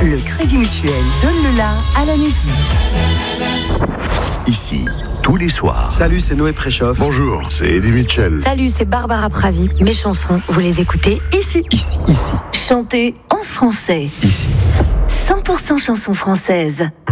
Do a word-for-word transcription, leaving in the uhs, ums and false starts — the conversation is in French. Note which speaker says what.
Speaker 1: Le Crédit Mutuel donne le la à la musique.
Speaker 2: Ici, tous les soirs.
Speaker 3: Salut, c'est Noé Préchoff.
Speaker 4: Bonjour, c'est Eddie Mitchell.
Speaker 5: Salut, c'est Barbara Pravi. Mes chansons, vous les écoutez ici.
Speaker 2: Ici, ici.
Speaker 1: Chantez en français.
Speaker 2: Ici.
Speaker 1: cent pour cent chansons françaises.